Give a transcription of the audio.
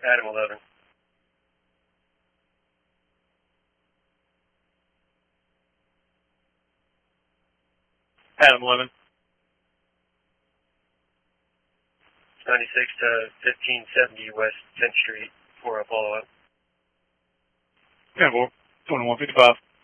Adam 11. Adam 11. 96 to 1570 West 10th Street for a follow-up. Yeah, well, 2155.